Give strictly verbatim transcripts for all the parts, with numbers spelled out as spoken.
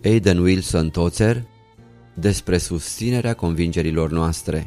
Aidan Wilson Tozer, despre susținerea convingerilor noastre.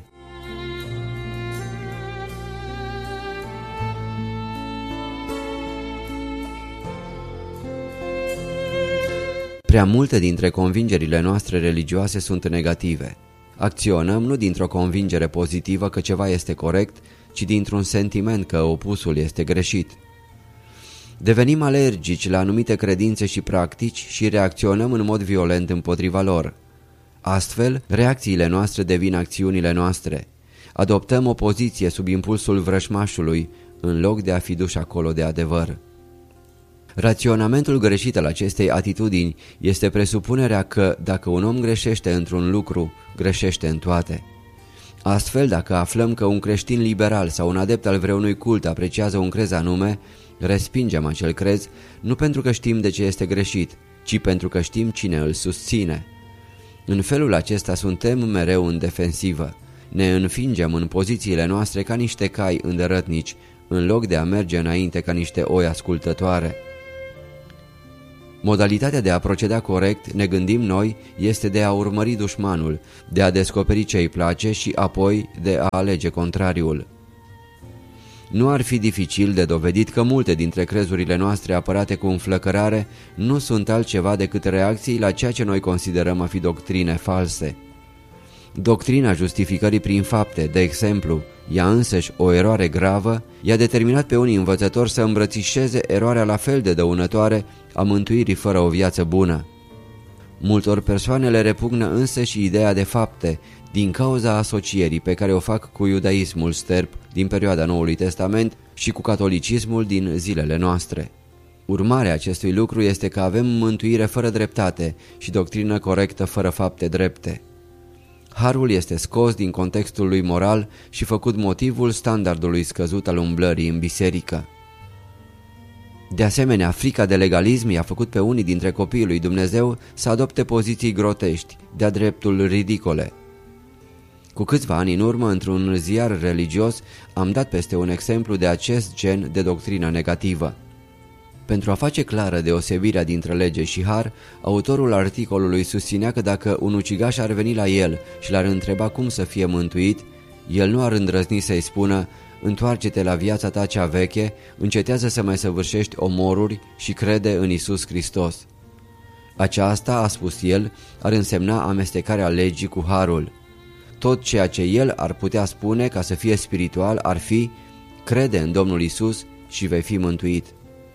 Prea multe dintre convingerile noastre religioase sunt negative. Acționăm nu dintr-o convingere pozitivă că ceva este corect, ci dintr-un sentiment că opusul este greșit. Devenim alergici la anumite credințe și practici și reacționăm în mod violent împotriva lor. Astfel, reacțiile noastre devin acțiunile noastre. Adoptăm o poziție sub impulsul vrășmașului, în loc de a fi duși acolo de adevăr. Raționamentul greșit al acestei atitudini este presupunerea că, dacă un om greșește într-un lucru, greșește în toate. Astfel, dacă aflăm că un creștin liberal sau un adept al vreunui cult apreciază un crez anume, respingem acel crez nu pentru că știm de ce este greșit, ci pentru că știm cine îl susține. În felul acesta suntem mereu în defensivă. Ne înfingem în pozițiile noastre ca niște cai îndărătnici, în loc de a merge înainte ca niște oi ascultătoare. Modalitatea de a proceda corect, ne gândim noi, este de a urmări dușmanul, de a descoperi ce îi place și apoi de a alege contrariul. Nu ar fi dificil de dovedit că multe dintre crezurile noastre apărate cu înflăcărare nu sunt altceva decât reacții la ceea ce noi considerăm a fi doctrine false. Doctrina justificării prin fapte, de exemplu, ea însăși o eroare gravă, i-a determinat pe unii învățători să îmbrățișeze eroarea la fel de dăunătoare a mântuirii fără o viață bună. Multor persoane le repugnă însă și ideea de fapte, din cauza asocierii pe care o fac cu iudaismul sterp din perioada Noului Testament și cu catolicismul din zilele noastre. Urmarea acestui lucru este că avem mântuire fără dreptate și doctrină corectă fără fapte drepte. Harul este scos din contextul lui moral și făcut motivul standardului scăzut al umblării în biserică. De asemenea, frica de legalism i-a făcut pe unii dintre copiii lui Dumnezeu să adopte poziții grotești, de-a dreptul ridicole. Cu câțiva ani în urmă, într-un ziar religios, am dat peste un exemplu de acest gen de doctrină negativă. Pentru a face clară deosebirea dintre lege și har, autorul articolului susținea că dacă un ucigaș ar veni la el și l-ar întreba cum să fie mântuit, el nu ar îndrăzni să-i spună: întoarce-te la viața ta cea veche, încetează să mai săvârșești omoruri și crede în Isus Hristos. Aceasta, a spus el, ar însemna amestecarea legii cu harul. Tot ceea ce el ar putea spune ca să fie spiritual ar fi: crede în Domnul Isus și vei fi mântuit.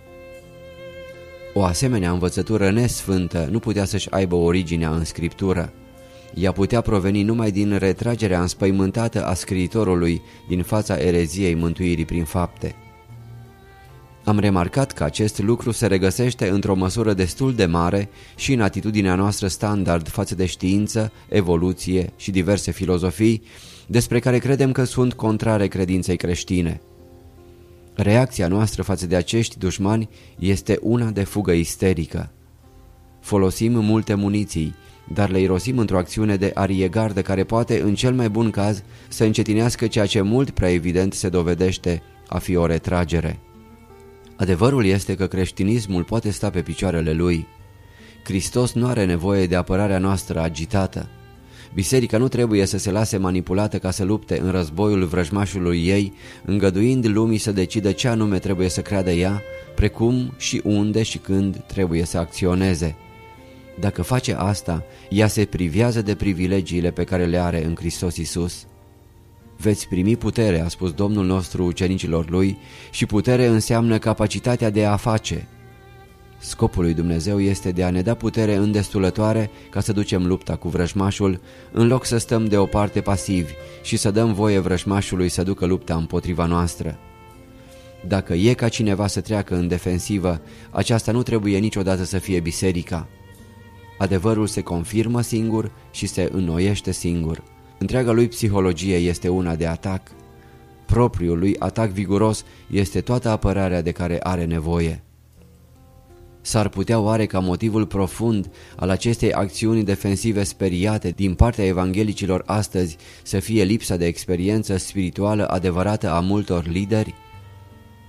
O asemenea învățătură nesfântă nu putea să-și aibă originea în Scriptură. Ea putea proveni numai din retragerea înspăimântată a scriitorului din fața ereziei mântuirii prin fapte. Am remarcat că acest lucru se regăsește într-o măsură destul de mare și în atitudinea noastră standard față de știință, evoluție și diverse filozofii despre care credem că sunt contrare credinței creștine. Reacția noastră față de acești dușmani este una de fugă isterică. Folosim multe muniții, dar le irosim într-o acțiune de ariegardă care poate, în cel mai bun caz, să încetinească ceea ce mult prea evident se dovedește a fi o retragere. Adevărul este că creștinismul poate sta pe picioarele lui. Hristos nu are nevoie de apărarea noastră agitată. Biserica nu trebuie să se lase manipulată ca să lupte în războiul vrăjmașului ei, îngăduind lumii să decidă ce anume trebuie să creadă ea, precum și unde și când trebuie să acționeze. Dacă face asta, ea se privează de privilegiile pe care le are în Hristos Iisus. Veți primi putere, a spus Domnul nostru ucenicilor lui, și putere înseamnă capacitatea de a face. Scopul lui Dumnezeu este de a ne da putere îndestulătoare ca să ducem lupta cu vrăjmașul, în loc să stăm deoparte pasivi și să dăm voie vrăjmașului să ducă lupta împotriva noastră. Dacă e ca cineva să treacă în defensivă, aceasta nu trebuie niciodată să fie biserica. Adevărul se confirmă singur și se înnoiește singur. Întreaga lui psihologie este una de atac. Propriul lui atac viguros este toată apărarea de care are nevoie. S-ar putea oare ca motivul profund al acestei acțiuni defensive speriate din partea evanghelicilor astăzi să fie lipsa de experiență spirituală adevărată a multor lideri?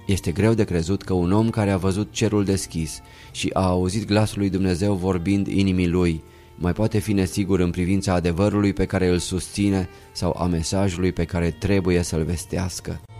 Este greu de crezut că un om care a văzut cerul deschis și a auzit glasul lui Dumnezeu vorbind inimii lui, mai poate fi nesigur în privința adevărului pe care îl susține sau a mesajului pe care trebuie să-l vestească.